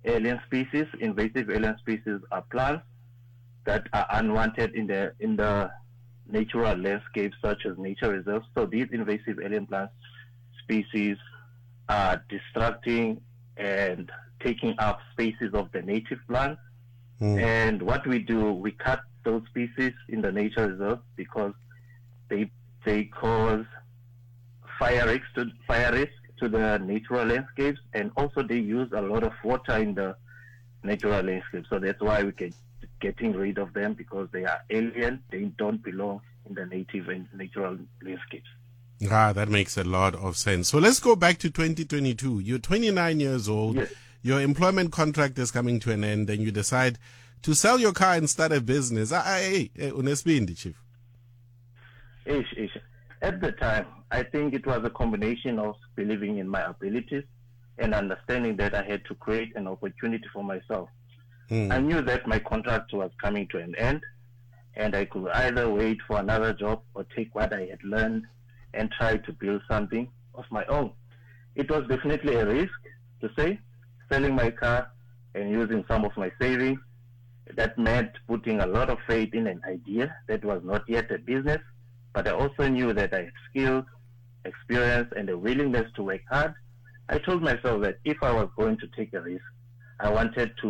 alien species. Invasive alien species are plants that are unwanted in the natural landscape, such as nature reserves. So these invasive alien plant species are distracting and taking up spaces of the native plants. And what we do, we cut those species in the nature reserve because they cause fire risk to the natural landscapes, and also they use a lot of water in the natural landscape. So that's why we getting rid of them, because they are alien. They don't belong in the native and natural landscapes. That makes a lot of sense. So let's go back to 2022. You're 29 years old. Yes. Your employment contract is coming to an end, and you decide to sell your car and start a business. Unesibindi, Chief. At the time, I think it was a combination of believing in my abilities and understanding that I had to create an opportunity for myself. I knew that my contract was coming to an end, and I could either wait for another job or take what I had learned and try to build something of my own. It was definitely a risk, to say, selling my car and using some of my savings. That meant putting a lot of faith in an idea that was not yet a business, but I also knew that I had skills, experience, and a willingness to work hard. I told myself that if I was going to take a risk, I wanted it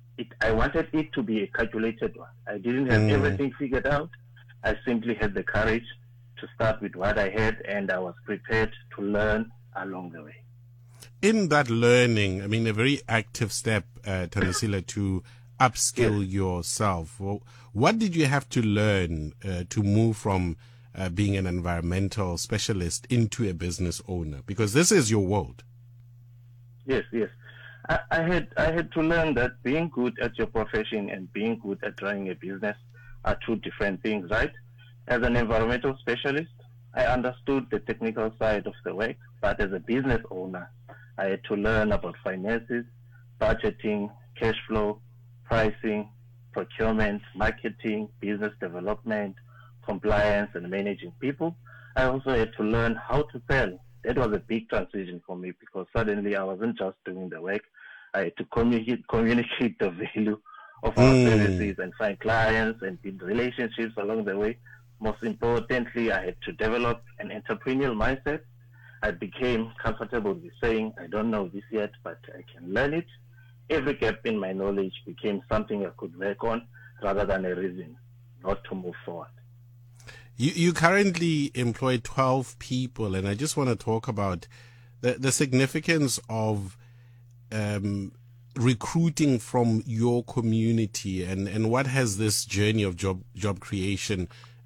to be a calculated one. I didn't have everything figured out. I simply had the courage to start with what I had, and I was prepared to learn along the way. In that learning, I mean, a very active step, Thandisile, to upskill yourself. Well, what did you have to learn to move from being an environmental specialist into a business owner? Because this is your world. Yes. I had to learn that being good at your profession and being good at running a business are two different things, right? As an environmental specialist, I understood the technical side of the work, but as a business owner, I had to learn about finances, budgeting, cash flow, pricing, procurement, marketing, business development, compliance, and managing people. I also had to learn how to sell. That was a big transition for me, because suddenly I wasn't just doing the work. I had to communicate the value of our services and find clients and build relationships along the way. Most importantly, I had to develop an entrepreneurial mindset. I became comfortable with saying, I don't know this yet, but I can learn it. Every gap in my knowledge became something I could work on rather than a reason not to move forward. You currently employ 12 people, and I just want to talk about the significance of recruiting from your community, and what has this journey of job creation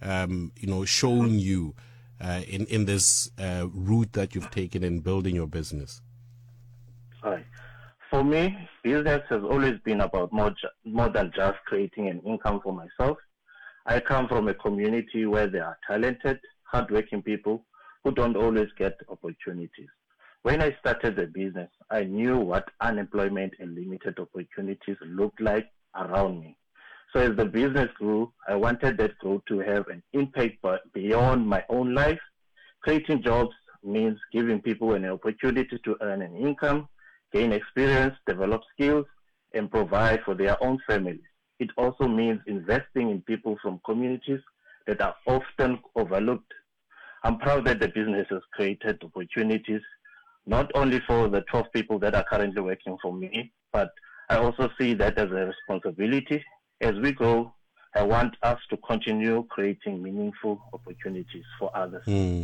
shown you in this route that you've taken in building your business? All right. For me, business has always been about more than just creating an income for myself. I come from a community where there are talented, hardworking people who don't always get opportunities. When I started the business, I knew what unemployment and limited opportunities looked like around me. So as the business grew, I wanted that growth to have an impact beyond my own life. Creating jobs means giving people an opportunity to earn an income, gain experience, develop skills, and provide for their own families. It also means investing in people from communities that are often overlooked. I'm proud that the business has created opportunities, not only for the 12 people that are currently working for me, but I also see that as a responsibility. As we grow, I want us to continue creating meaningful opportunities for others.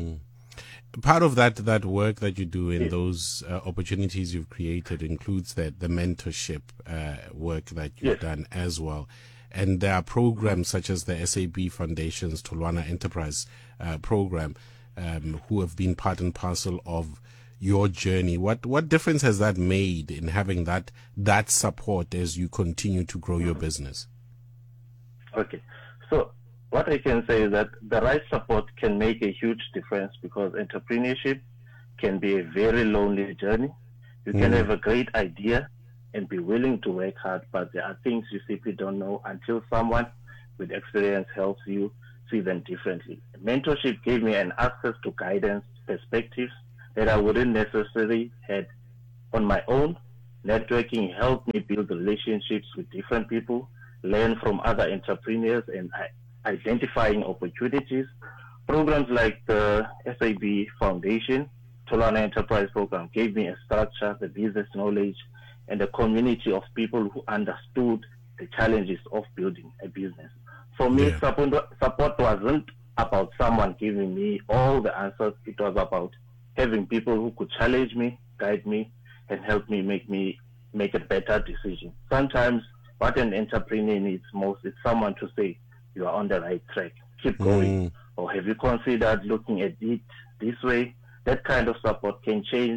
Part of that work that you do in those opportunities you've created includes the mentorship work that you've done as well. And there are programs such as the SAB Foundation's Tolwana Enterprise program who have been part and parcel of your journey. What difference has that made in having that support as you continue to grow your business? Okay. So what I can say is that the right support can make a huge difference, because entrepreneurship can be a very lonely journey. You can have a great idea and be willing to work hard, but there are things you simply don't know until someone with experience helps you see them differently. Mentorship gave me an access to guidance, perspectives that I wouldn't necessarily have on my own. Networking helped me build relationships with different people, learn from other entrepreneurs, and identifying opportunities. Programs like the SAB Foundation, Tolana Enterprise Program, gave me a structure, the business knowledge, and a community of people who understood the challenges of building a business. For me, support wasn't about someone giving me all the answers. It was about having people who could challenge me, guide me, and help me make a better decision. Sometimes what an entrepreneur needs most is someone to say, you are on the right track, keep going, or have you considered looking at it this way? That kind of support can change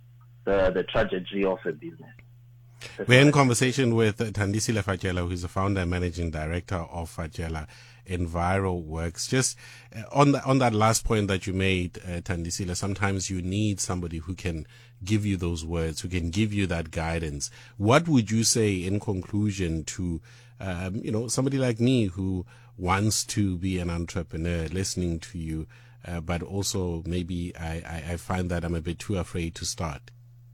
the trajectory of a business. We're in conversation with Thandisile Fatyela, who's the founder and managing director of Fatyela EnviroWorks. Just on that last point that you made, Thandisile, sometimes you need somebody who can give you those words, who can give you that guidance. What would you say in conclusion to, somebody like me who wants to be an entrepreneur, listening to you, but also maybe I find that I'm a bit too afraid to start?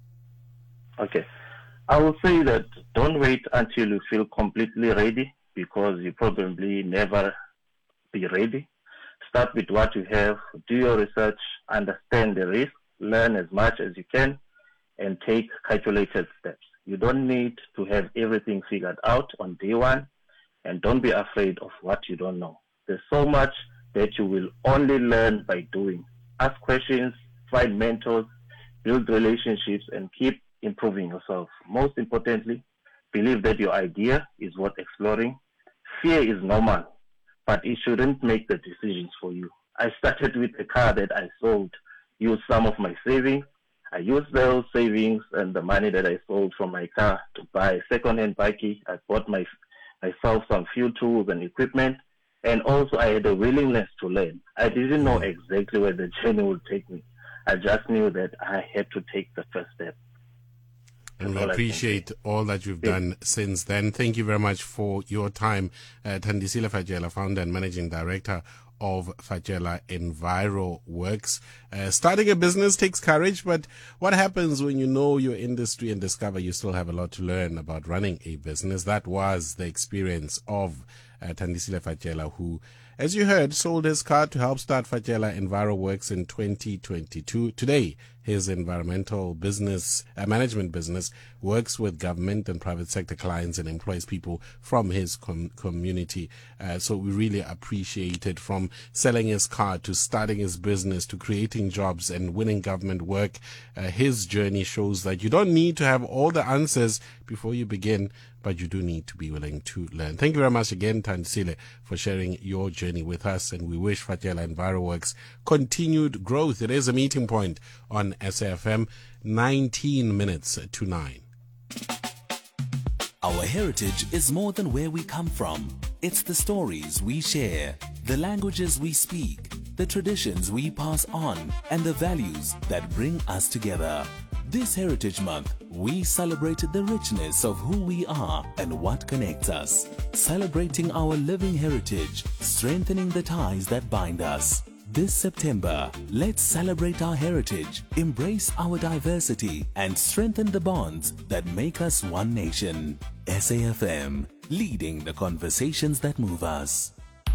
Okay. I will say that don't wait until you feel completely ready, because you probably never be ready. Start with what you have, do your research, understand the risk, learn as much as you can, and take calculated steps. You don't need to have everything figured out on day one, and don't be afraid of what you don't know. There's so much that you will only learn by doing. Ask questions, find mentors, build relationships, and keep improving yourself. Most importantly, believe that your idea is worth exploring. Fear is normal, but it shouldn't make the decisions for you. I started with a car that I sold, used some of my savings. I used those savings and the money that I sold from my car to buy a second-hand bike. I bought myself some few tools and equipment, and also I had a willingness to learn. I didn't know exactly where the journey would take me. I just knew that I had to take the first step. And we appreciate all that you've done since then. Thank you very much for your time. Thandisile Fatyela, founder and managing director of Fatyela EnviroWorks. Starting a business takes courage, but what happens when you know your industry and discover you still have a lot to learn about running a business? That was the experience of Thandisile Fatyela, who, as you heard, sold his car to help start Fatyela EnviroWorks in 2022. Today, his environmental business, management business, works with government and private sector clients and employs people from his community. So we really appreciate it, from selling his car to starting his business to creating jobs and winning government work. His journey shows that you don't need to have all the answers before you begin, but you do need to be willing to learn. Thank you very much again, Thandisile, for sharing your journey with us, and we wish Fatyela EnviroWorks continued growth. It is a meeting point on SAFM, 19 minutes to 9. Our heritage is more than where we come from. It's the stories we share, the languages we speak, the traditions we pass on, and the values that bring us together. This Heritage Month, we celebrated the richness of who we are and what connects us. Celebrating our living heritage, strengthening the ties that bind us. This September, let's celebrate our heritage, embrace our diversity, and strengthen the bonds that make us one nation. SAFM, leading the conversations that move us.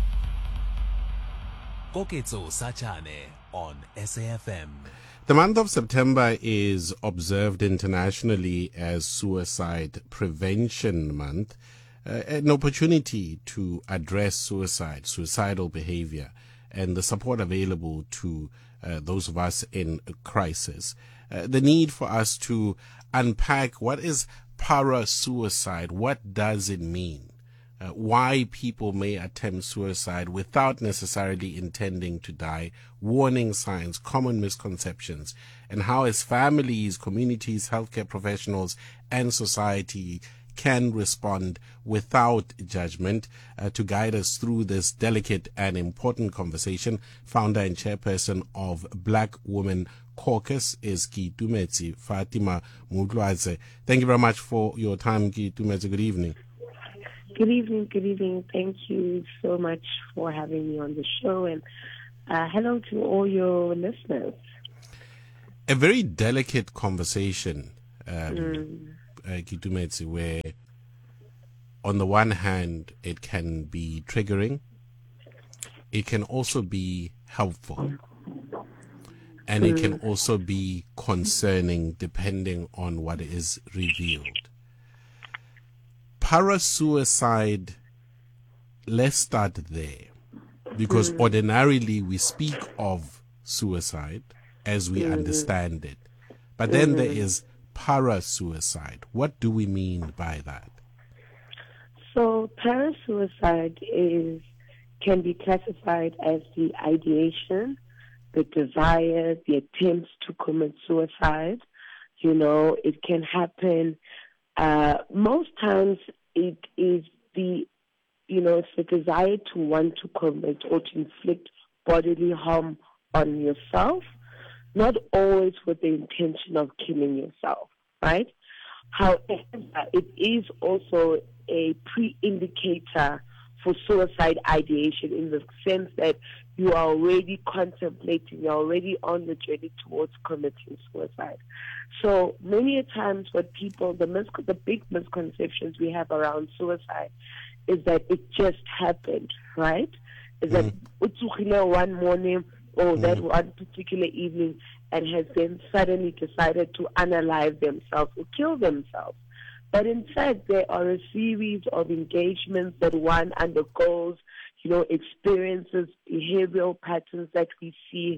Koketso Sachane on SAFM. The month of September is observed internationally as Suicide Prevention Month, an opportunity to address suicidal behavior, and the support available to those of us in crisis. The need for us to unpack what is para-suicide, what does it mean? Why people may attempt suicide without necessarily intending to die, warning signs, common misconceptions, and how as families, communities, healthcare professionals, and society can respond without judgment. To guide us through this delicate and important conversation, founder and chairperson of Black Women Caucus is Ki Itumetsi Fatima Mudlwaze. Thank you very much for your time, Ki Itumetsi. Good evening. Good evening. Thank you so much for having me on the show, and hello to all your listeners. A very delicate conversation. Kitumetse, where on the one hand it can be triggering, it can also be helpful, and it can also be concerning depending on what is revealed. Parasuicide, let's start there, because ordinarily we speak of suicide as we understand it, but then there is parasuicide. What do we mean by that? So parasuicide can be classified as the ideation, the desire, the attempts to commit suicide. It can happen. Most times it is it's the desire to want to commit or to inflict bodily harm on yourself, not always with the intention of killing yourself, right? However, it is also a pre-indicator for suicide ideation, in the sense that you are already contemplating, you're already on the journey towards committing suicide. So many a times what people, the big misconceptions we have around suicide is that it just happened, right? Is that one morning or that one particular evening and has then suddenly decided to unalive themselves or kill themselves. But in fact, there are a series of engagements that one undergoes, experiences, behavioral patterns that we see,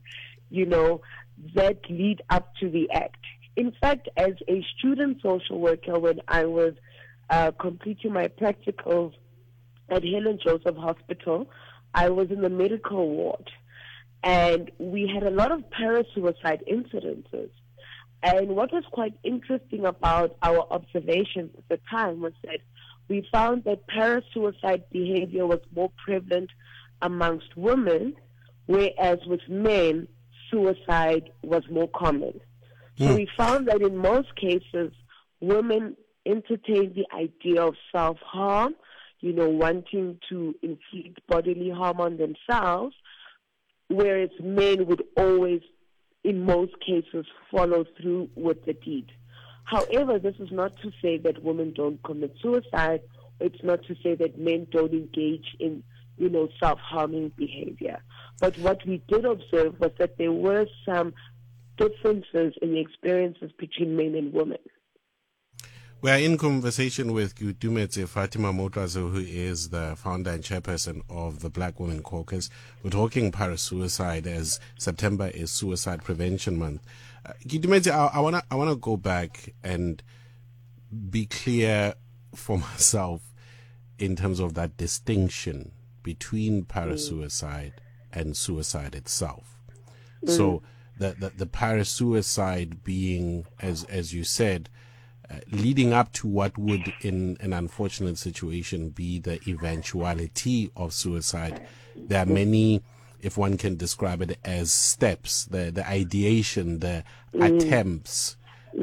that lead up to the act. In fact, as a student social worker, when I was completing my practicals at Helen Joseph Hospital, I was in the medical ward, and we had a lot of parasuicide incidences. And what was quite interesting about our observations at the time was that we found that parasuicide behavior was more prevalent amongst women, whereas with men, suicide was more common. So we found that in most cases, women entertained the idea of self-harm, wanting to inflict bodily harm on themselves, whereas men would always, in most cases, follow through with the deed. However, this is not to say that women don't commit suicide. It's not to say that men don't engage in, self-harming behavior. But what we did observe was that there were some differences in the experiences between men and women. We are in conversation with Kitumetse Fatima Motrazo, who is the founder and chairperson of the Black Women Caucus. We're talking parasuicide as September is Suicide Prevention Month. Kitumetse, I wanna go back and be clear for myself in terms of that distinction between parasuicide and suicide itself. So the parasuicide being, as you said, leading up to what would, in an unfortunate situation, be the eventuality of suicide. There are many, if one can describe it as steps, the ideation, the attempts.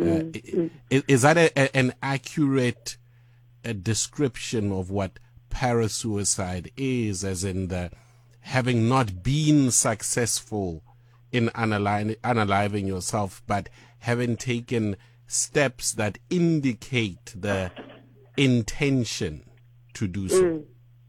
Is that an accurate description of what parasuicide is, as in the having not been successful in unaliving yourself, but having taken steps that indicate the intention to do so?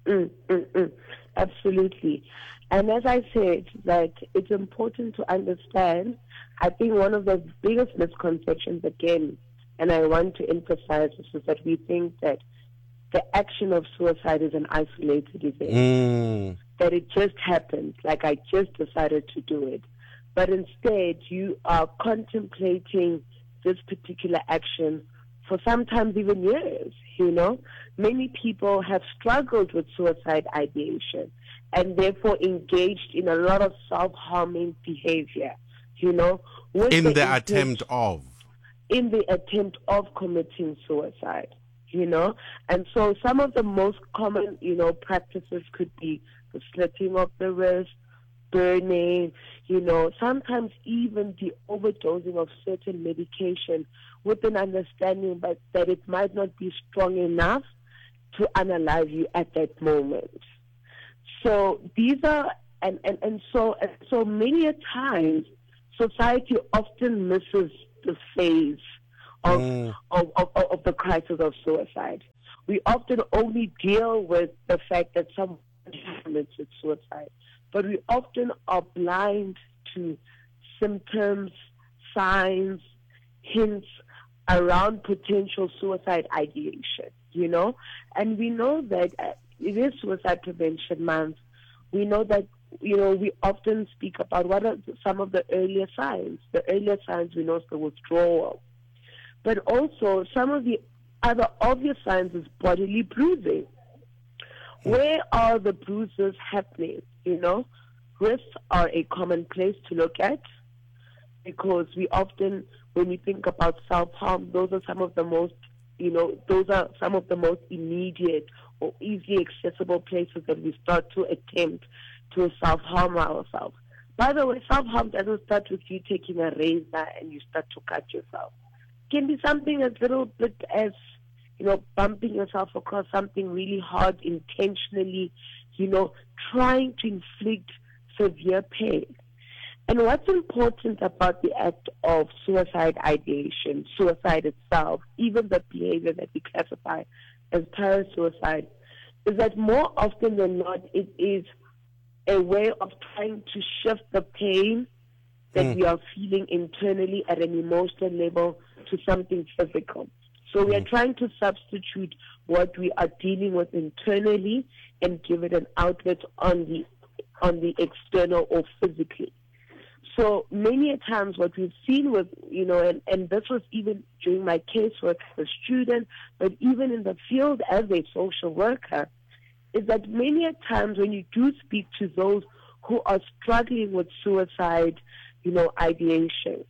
Absolutely. And as I said, that it's important to understand, I think one of the biggest misconceptions, again, and I want to emphasize this, is that we think that the action of suicide is an isolated event, that it just happened, like I just decided to do it. But instead, you are contemplating this particular action for sometimes even years, Many people have struggled with suicide ideation and therefore engaged in a lot of self-harming behavior, in the attempt of committing suicide, And so some of the most common, practices could be the slitting of the wrist, burning, sometimes even the overdosing of certain medication with an understanding that it might not be strong enough to unalive you at that moment. So these are, so many a times, society often misses the phase of the crisis of suicide. We often only deal with the fact that someone commits suicide, but we often are blind to symptoms, signs, hints around potential suicide ideation, And we know that it is Suicide Prevention Month. We know that, we often speak about what are some of the earlier signs. The earlier signs we know is the withdrawal. But also some of the other obvious signs is bodily bruising. Where are the bruises happening? Wrists are a common place to look at because we often, when we think about self-harm, those are some of the most immediate or easily accessible places that we start to attempt to self-harm ourselves. By the way, self-harm doesn't start with you taking a razor and you start to cut yourself. It can be something as little bit as, bumping yourself across something really hard intentionally, trying to inflict severe pain. And what's important about the act of suicide ideation, suicide itself, even the behavior that we classify as parasuicide, is that more often than not, it is a way of trying to shift the pain that we are feeling internally at an emotional level to something physical. So we are trying to substitute what we are dealing with internally and give it an outlet on the external or physically. So many a times what we've seen with, and this was even during my casework as a student, but even in the field as a social worker, is that many a times when you do speak to those who are struggling with suicide, ideation,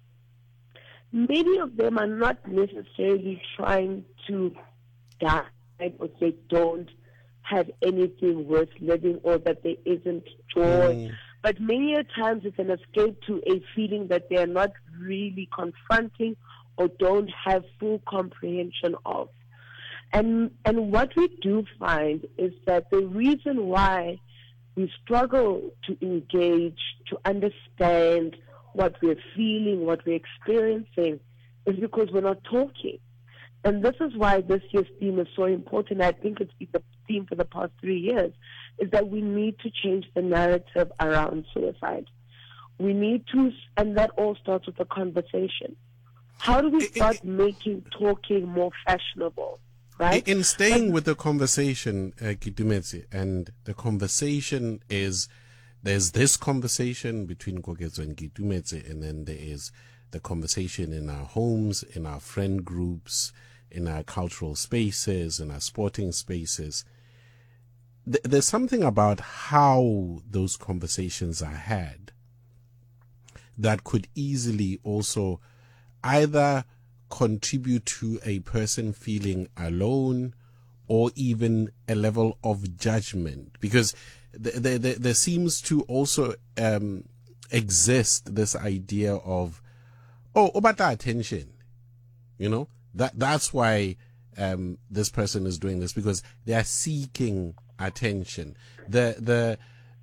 many of them are not necessarily trying to die or they don't have anything worth living or that there isn't joy. But many a times it's an escape to a feeling that they are not really confronting or don't have full comprehension of. And what we do find is that the reason why we struggle to engage, to understand what we're feeling, what we're experiencing, is because we're not talking. And this is why this year's theme is so important. I think it's been the theme for the past 3 years, is that we need to change the narrative around suicide. We need to, and that all starts with a conversation. How do we start making talking more fashionable? Right? In staying with the conversation, Kitumetse, and the conversation is, there's this conversation between Koketso and Kitumetse, and then there is the conversation in our homes, in our friend groups, in our cultural spaces, in our sporting spaces. There's something about how those conversations are had that could easily also either contribute to a person feeling alone or even a level of judgment, because there seems to also exist this idea of, about attention, that's why this person is doing this, because they are seeking attention. The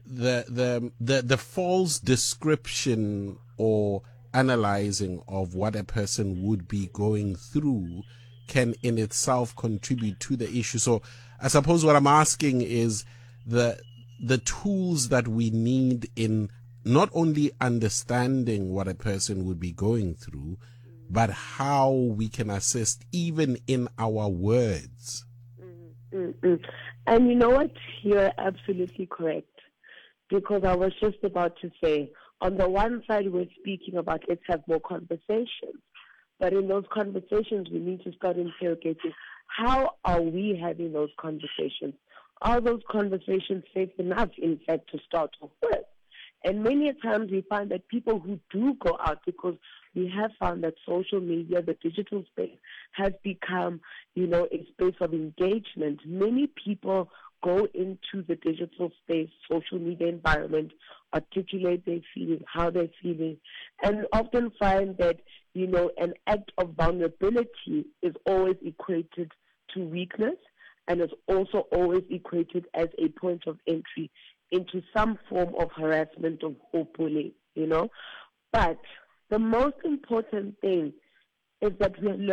false description or analyzing of what a person would be going through can in itself contribute to the issue. So I suppose what I'm asking is the tools that we need in not only understanding what a person would be going through, but how we can assist even in our words. And you know what? You're absolutely correct. Because I was just about to say, on the one side, we're speaking about let's have more conversations. But in those conversations, we need to start interrogating, how are we having those conversations? Are those conversations safe enough, in fact, to start off with? And many times we find that people who do go out, because we have found that social media, the digital space, has become, a space of engagement. Many people go into the digital space, social media environment, articulate their feelings, how they're feeling, and often find that, an act of vulnerability is always equated to weakness and is also always equated as a point of entry into some form of harassment or bullying, But the most important thing is that we learn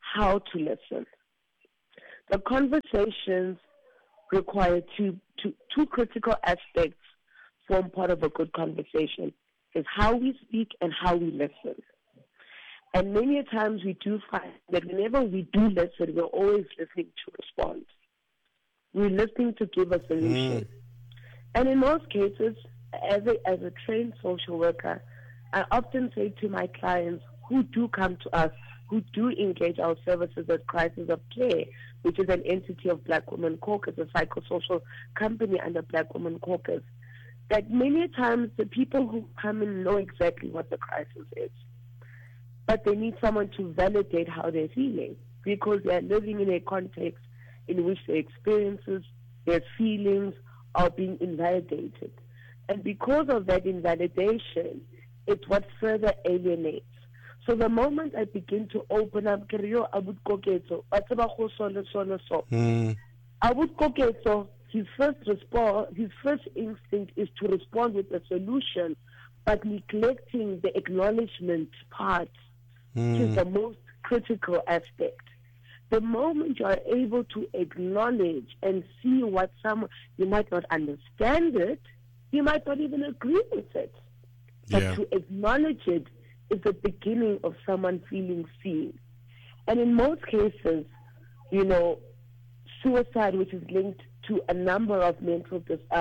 how to listen. The conversations require two critical aspects form part of a good conversation, is how we speak and how we listen. And many times we do find that whenever we do listen, we're always listening to respond. We're listening to give a solution. And in most cases, as a trained social worker, I often say to my clients who do come to us, who do engage our services at Crisis of Care, which is an entity of Black Women Caucus, a psychosocial company under Black Women Caucus, that many times the people who come in know exactly what the crisis is. But they need someone to validate how they're feeling, because they're living in a context in which their experiences, their feelings are being invalidated. And because of that invalidation, it's what further alienates. So the moment I begin to open up, Abud Koketso, his first instinct is to respond with a solution, but neglecting the acknowledgement part, which is the most critical aspect. The moment you are able to acknowledge and see what you might not understand it, you might not even agree with it. But to acknowledge it is the beginning of someone feeling seen. And in most cases, suicide, which is linked to a number of mental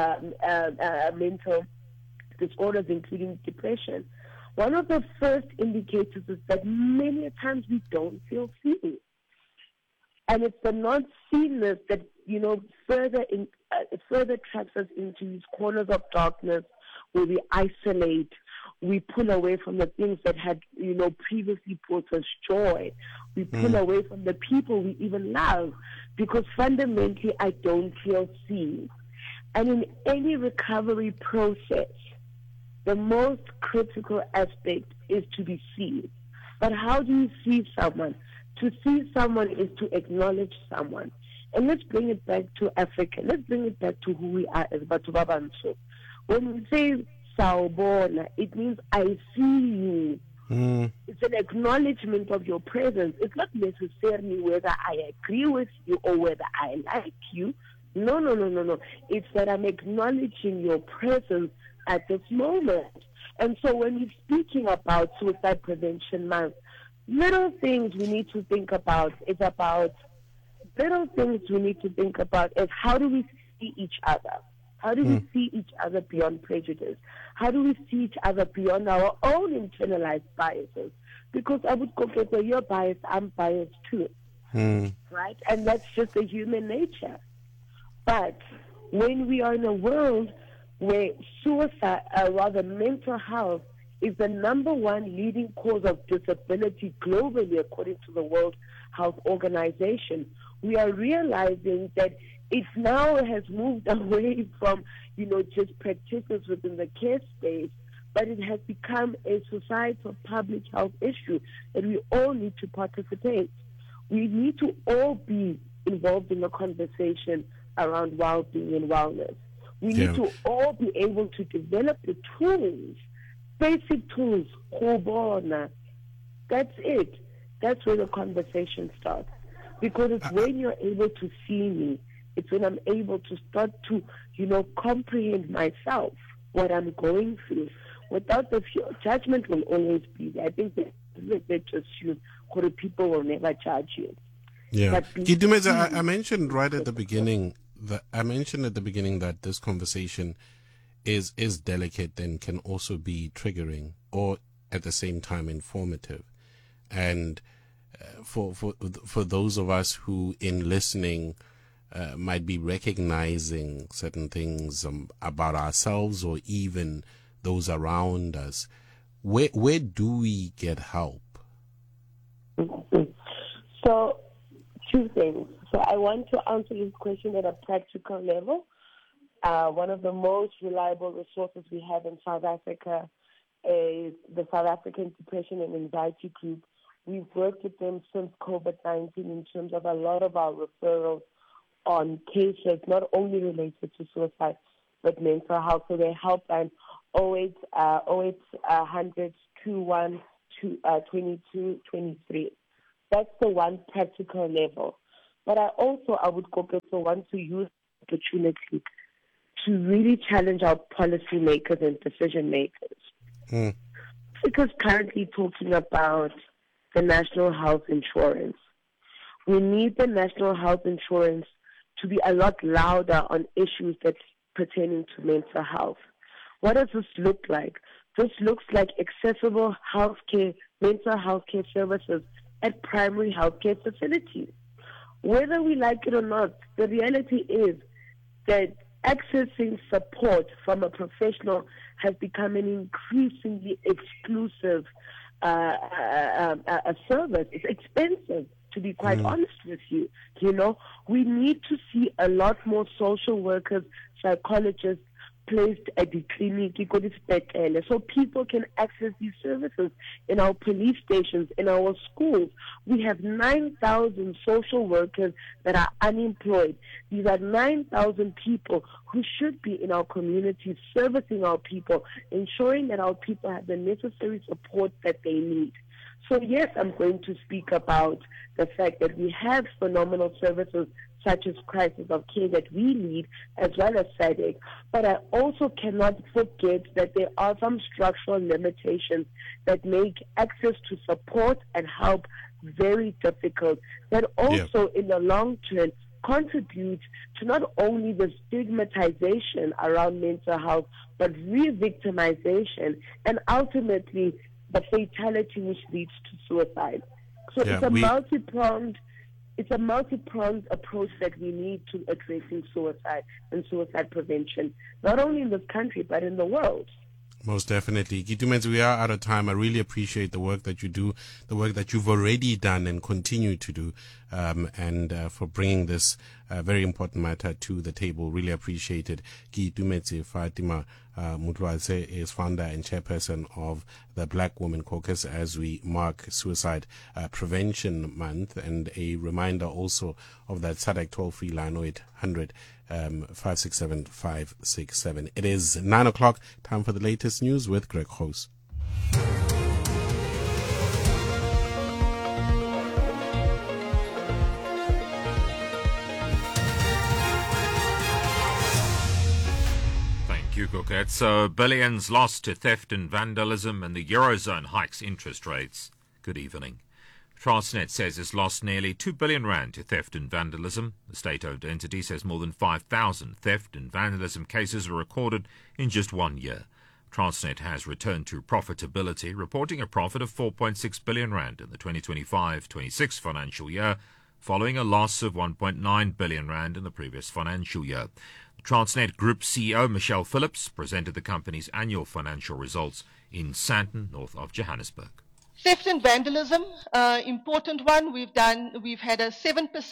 disorders, including depression, one of the first indicators is that many times we don't feel seen. And it's the not-seenness that, further traps us into these corners of darkness where we isolate, we pull away from the things that had, previously brought us joy. We pull away from the people we even love, because fundamentally I don't feel seen. And in any recovery process, the most critical aspect is to be seen. But how do you see someone? To see someone is to acknowledge someone. And let's bring it back to Africa. Let's bring it back to who we are as Batho ba Bantsho. When we say Sawubona, it means I see you. It's an acknowledgement of your presence. It's not necessarily whether I agree with you or whether I like you. No. It's that I'm acknowledging your presence at this moment. And so when we're speaking about Suicide Prevention Month, little things we need to think about is how do we see each other? How do we see each other beyond prejudice? How do we see each other beyond our own internalized biases? Because I would go, okay, you're biased, I'm biased too. Right? And that's just a human nature. But when we are in a world where suicide, rather mental health, is the number one leading cause of disability globally, according to the World Health Organization, we are realizing that it now has moved away from, just practitioners within the care space, but it has become a societal public health issue that we all need to participate. We need to all be involved in a conversation around well-being and wellness. We need to all be able to develop the tools, basic tools, that's it. That's where the conversation starts. Because it's when you're able to see me, it's when I'm able to start to, comprehend myself, what I'm going through. Without the judgment will always be there. I think that they just assume that people will never judge you. Yeah. Kidumeza, I mentioned at the beginning that this conversation is delicate and can also be triggering, or at the same time informative. And for those of us who, in listening, might be recognizing certain things about ourselves or even those around us, where do we get help? So, two things. So I want to answer this question at a practical level. One of the most reliable resources we have in South Africa is the South African Depression and Anxiety Group. We've worked with them since COVID-19 in terms of a lot of our referrals on cases not only related to suicide but mental health. So their helpline 0800 21 22 23. That's the one practical level. But I would want to use the opportunity to really challenge our policymakers and decision makers. Because currently talking about the national health insurance. We need the national health insurance to be a lot louder on issues that's pertaining to mental health. What does this look like? This looks like accessible healthcare, mental health care services at primary healthcare facilities. Whether we like it or not, the reality is that accessing support from a professional has become an increasingly exclusive a service. It's expensive, to be quite honest with you. You know, we need to see a lot more social workers, psychologists placed at the clinic, so people can access these services in our police stations, in our schools. We have 9,000 social workers that are unemployed. These are 9,000 people who should be in our communities, servicing our people, ensuring that our people have the necessary support that they need. So yes, I'm going to speak about the fact that we have phenomenal services such as Crisis of Care that we lead, as well as SADC. But I also cannot forget that there are some structural limitations that make access to support and help very difficult, that also in the long term contributes to not only the stigmatization around mental health, but re-victimization and ultimately the fatality which leads to suicide. So it's a multi-pronged approach that we need to addressing suicide and suicide prevention, not only in this country, but in the world. Most definitely. Kitumens, we are out of time. I really appreciate the work that you do, the work that you've already done and continue to do, and for bringing this very important matter to the table. Really appreciate it. Kitumens Fatima Mutwase is founder and chairperson of the Black Women Caucus as we mark Suicide Prevention Month, and a reminder also of that SADC toll-free line 0800 567 567. It is 9 o'clock. Time for the latest news with Greg Hoos. Thank you, Coquette. So, billions lost to theft and vandalism, and the Eurozone hikes interest rates. Good evening. Transnet says it's lost nearly 2 billion rand to theft and vandalism. The state-owned entity says more than 5,000 theft and vandalism cases were recorded in just 1 year. Transnet has returned to profitability, reporting a profit of 4.6 billion rand in the 2025-26 financial year, following a loss of 1.9 billion rand in the previous financial year. The Transnet Group CEO Michelle Phillips presented the company's annual financial results in Sandton, north of Johannesburg. Theft and vandalism, important one. We've had a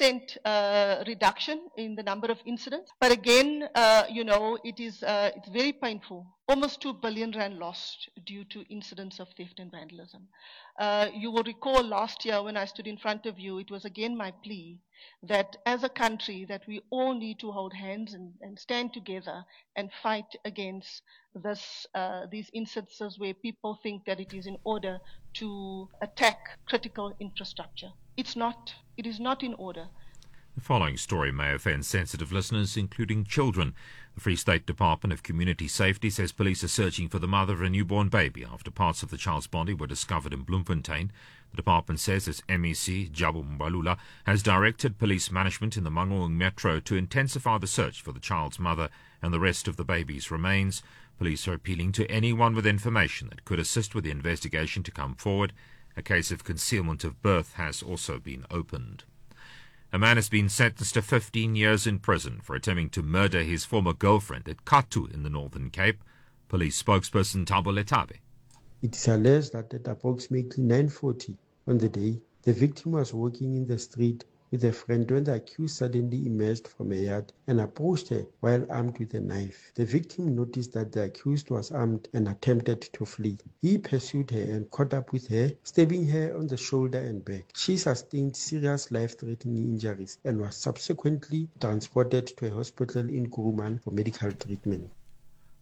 7% reduction in the number of incidents. But again, it's very painful. Almost 2 billion rand lost due to incidents of theft and vandalism. You will recall last year when I stood in front of you, it was again my plea that as a country that we all need to hold hands and stand together and fight against these instances where people think that it is in order to attack critical infrastructure. It's not. It is not in order. The following story may offend sensitive listeners, including children. The Free State Department of Community Safety says police are searching for the mother of a newborn baby after parts of the child's body were discovered in Bloemfontein. The department says its MEC, Jabu Mbalula, has directed police management in the Mangaung Metro to intensify the search for the child's mother and the rest of the baby's remains. Police are appealing to anyone with information that could assist with the investigation to come forward. A case of concealment of birth has also been opened. A man has been sentenced to 15 years in prison for attempting to murder his former girlfriend at Katu in the Northern Cape. Police spokesperson Thabo Letabe. It is alleged that at approximately 9:40 on the day, the victim was walking in the street with a friend when the accused suddenly emerged from a yard and approached her while armed with a knife. The victim noticed that the accused was armed and attempted to flee. He pursued her and caught up with her, stabbing her on the shoulder and back. She sustained serious life-threatening injuries and was subsequently transported to a hospital in Kuruman for medical treatment.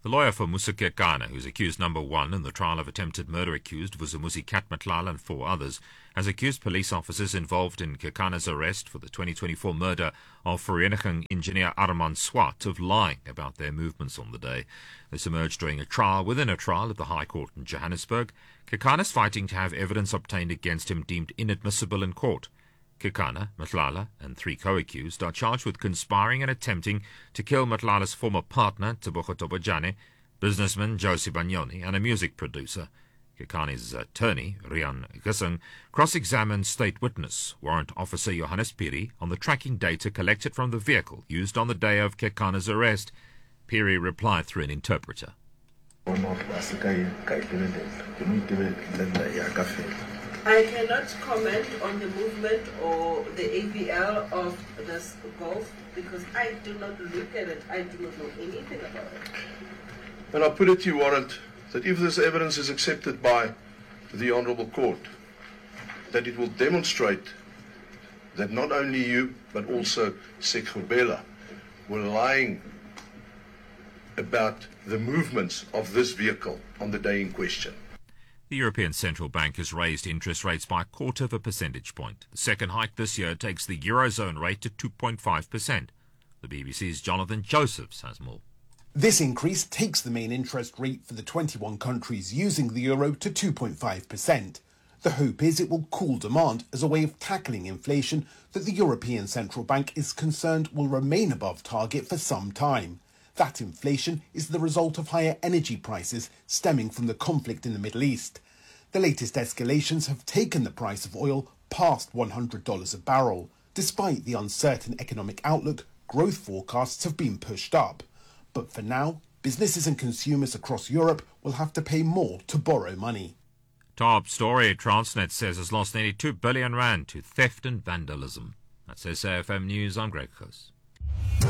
The lawyer for Musa Kekana, who's accused number one in the trial of attempted murder accused Vusumuzi Katmatlala and 4 others, has accused police officers involved in Kekana's arrest for the 2024 murder of Vereniging engineer Armand Swart of lying about their movements on the day. This emerged during a trial within a trial at the High Court in Johannesburg. Kekana's fighting to have evidence obtained against him deemed inadmissible in court. Kekana, Matlala, and 3 co-accused are charged with conspiring and attempting to kill Matlala's former partner, Tebogo Tobojane, businessman Josie Banyoni, and a music producer. Kekana's attorney, Rian Gising, cross-examined state witness, Warrant Officer Johannes Piri, on the tracking data collected from the vehicle used on the day of Kekana's arrest. Piri replied through an interpreter. I cannot comment on the movement or the AVL of this Golf because I do not look at it. I do not know anything about it. And I put it to you, Warrant, that if this evidence is accepted by the Honourable Court, that it will demonstrate that not only you, but also Sekhumbela were lying about the movements of this vehicle on the day in question. The European Central Bank has raised interest rates by 0.25 percentage point. The second hike this year takes the Eurozone rate to 2.5%. The BBC's Jonathan Josephs has more. This increase takes the main interest rate for the 21 countries using the euro to 2.5%. The hope is it will cool demand as a way of tackling inflation that the European Central Bank is concerned will remain above target for some time. That inflation is the result of higher energy prices stemming from the conflict in the Middle East. The latest escalations have taken the price of oil past $100 a barrel. Despite the uncertain economic outlook, growth forecasts have been pushed up. But for now, businesses and consumers across Europe will have to pay more to borrow money. Top story, Transnet says has lost nearly 2 billion rand to theft and vandalism. That's SAFM News, I'm Greg Coase.